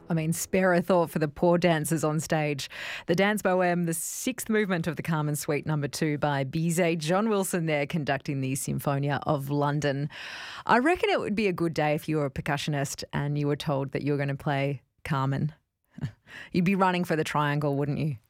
I mean, spare a thought for the poor dancers on stage. The Dance Bohème, the sixth movement of the Carmen Suite No. 2 by Bizet. John Wilson there conducting the Symphonia of London. I reckon it would be a good day if you were a percussionist and you were told that you were going to play Carmen. You'd be running for the triangle, wouldn't you?